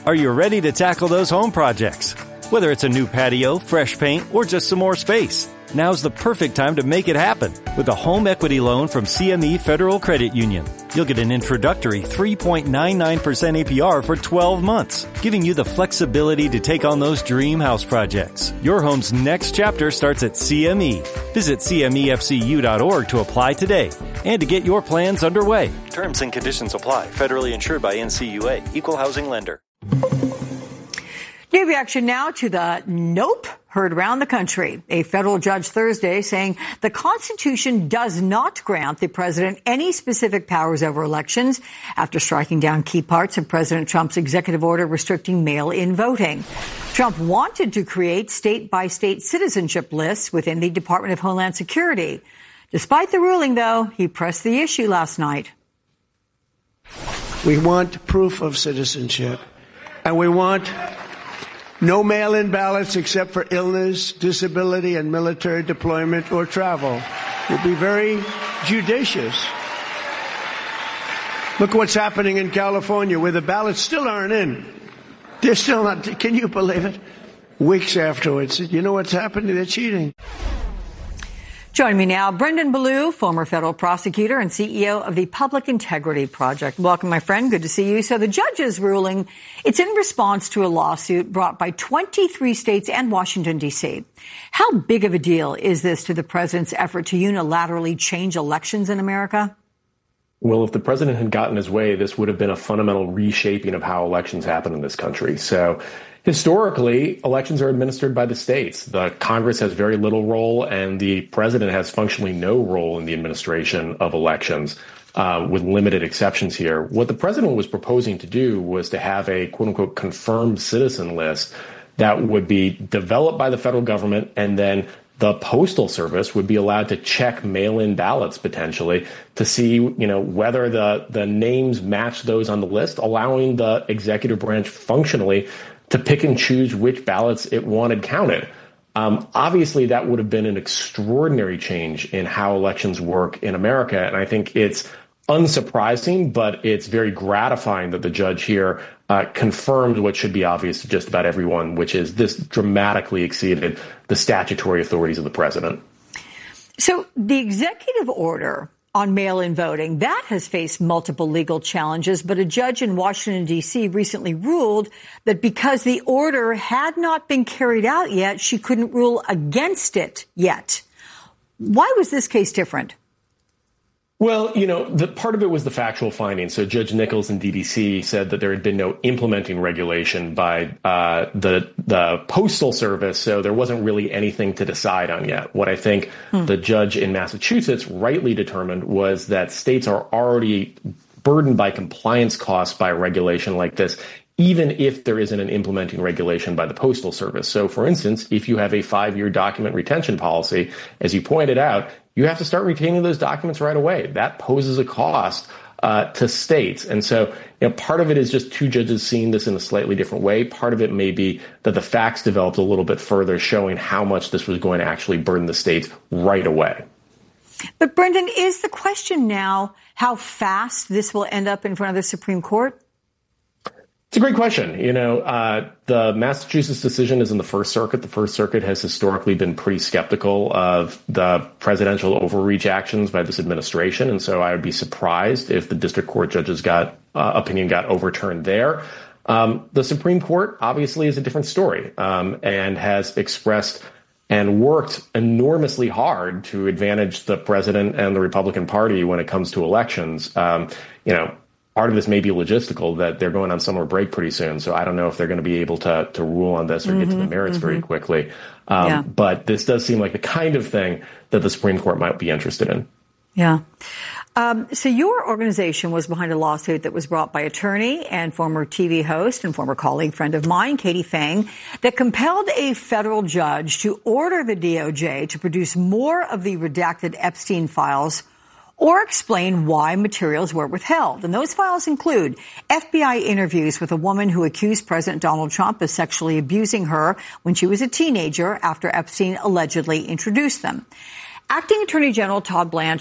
Are you ready to tackle those home projects? Whether it's a new patio, fresh paint, or just some more space, now's the perfect time to make it happen with a home equity loan from CME Federal Credit Union. You'll get an introductory 3.99% APR for 12 months, giving you the flexibility to take on those dream house projects. Your home's next chapter starts at CME. Visit CMEFCU.org to apply today and to get your plans underway. Terms and conditions apply. Federally insured by NCUA. Equal housing lender. New reaction now to the nope heard around the country. A federal judge Thursday saying the Constitution does not grant the president any specific powers over elections after striking down key parts of President Trump's executive order restricting mail-in voting. Trump wanted to create state-by-state citizenship lists within the Department of Homeland Security. Despite the ruling, though, he pressed the issue last night. We want proof of citizenship, and we want no mail-in ballots except for illness, disability, and military deployment or travel. We'll be very judicious. Look what's happening in California, where the ballots still aren't in. They're still not. Can you believe it? Weeks afterwards, you know what's happening? They're cheating. Joining me now, Brendan Ballou, former federal prosecutor and CEO of the Public Integrity Project. Welcome, my friend. Good to see you. So the judge's ruling, it's in response to a lawsuit brought by 23 states and Washington, D.C. How big of a deal is this to the president's effort to unilaterally change elections in America? Well, if the president had gotten his way, this would have been a fundamental reshaping of how elections happen in this country. So historically, elections are administered by the states. The Congress has very little role, and the president has functionally no role in the administration of elections, with limited exceptions here. What the president was proposing to do was to have a quote-unquote confirmed citizen list that would be developed by the federal government, and then the Postal Service would be allowed to check mail-in ballots potentially to see, whether the names match those on the list, allowing the executive branch functionally to pick and choose which ballots it wanted counted. Obviously, that would have been an extraordinary change in how elections work in America. And I think it's unsurprising, but it's very gratifying that the judge here confirmed what should be obvious to just about everyone, which is this dramatically exceeded the statutory authorities of the president. So the executive order on mail-in voting, that has faced multiple legal challenges, but a judge in Washington, D.C. recently ruled that because the order had not been carried out yet, she couldn't rule against it yet. Why was this case different? Well, the part of it was the factual findings. So Judge Nichols in DDC said that there had been no implementing regulation by the Postal Service, so there wasn't really anything to decide on yet. What I think the judge in Massachusetts rightly determined was that states are already burdened by compliance costs by a regulation like this, even if there isn't an implementing regulation by the Postal Service. So, for instance, if you have a 5-year document retention policy, as you pointed out, you have to start retaining those documents right away. That poses a cost to states. And so, part of it is just two judges seeing this in a slightly different way. Part of it may be that the facts developed a little bit further, showing how much this was going to actually burden the states right away. But, Brendan, is the question now how fast this will end up in front of the Supreme Court? It's a great question. The Massachusetts decision is in the First Circuit. The First Circuit has historically been pretty skeptical of the presidential overreach actions by this administration. And so I would be surprised if the district court judges opinion got overturned there. The Supreme Court obviously is a different story, and has expressed and worked enormously hard to advantage the president and the Republican Party when it comes to elections. Part of this may be logistical, that they're going on summer break pretty soon. So I don't know if they're going to be able to rule on this or get to the merits very quickly. But this does seem like the kind of thing that the Supreme Court might be interested in. Yeah. So your organization was behind a lawsuit that was brought by attorney and former TV host and former colleague friend of mine, Katie Phang, that compelled a federal judge to order the DOJ to produce more of the redacted Epstein files or explain why materials were withheld. And those files include FBI interviews with a woman who accused President Donald Trump of sexually abusing her when she was a teenager after Epstein allegedly introduced them. Acting Attorney General Todd Blanche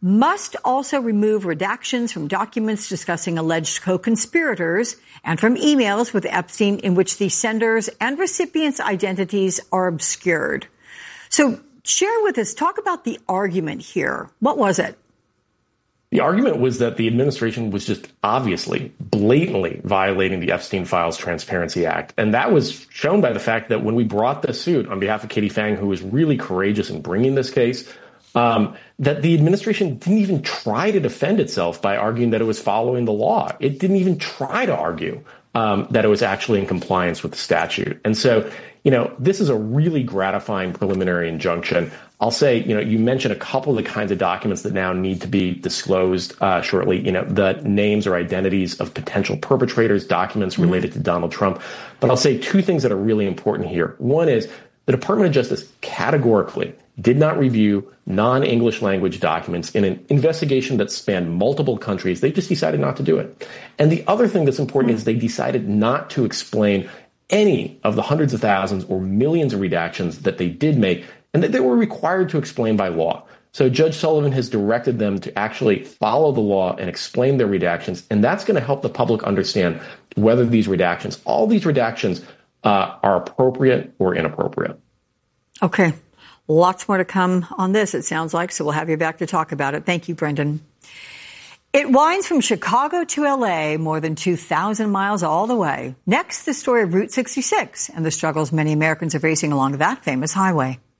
must also remove redactions from documents discussing alleged co-conspirators and from emails with Epstein in which the senders' and recipients' identities are obscured. So share with us, talk about the argument here. What was it? The argument was that the administration was just obviously, blatantly violating the Epstein Files Transparency Act. And that was shown by the fact that when we brought the suit on behalf of Katie Phang, who was really courageous in bringing this case, that the administration didn't even try to defend itself by arguing that it was following the law. It didn't even try to argue that it was actually in compliance with the statute. And so, this is a really gratifying preliminary injunction. I'll say, you mentioned a couple of the kinds of documents that now need to be disclosed shortly, the names or identities of potential perpetrators, documents related to Donald Trump. But I'll say two things that are really important here. One is the Department of Justice categorically did not review non-English language documents in an investigation that spanned multiple countries. They just decided not to do it. And the other thing that's important is they decided not to explain any of the hundreds of thousands or millions of redactions that they did make and that they were required to explain by law. So Judge Sullivan has directed them to actually follow the law and explain their redactions. And that's going to help the public understand whether these redactions, all these redactions, are appropriate or inappropriate. Okay. Lots more to come on this, it sounds like. So we'll have you back to talk about it. Thank you, Brendan. It winds from Chicago to L.A., more than 2,000 miles all the way. Next, the story of Route 66 and the struggles many Americans are facing along that famous highway.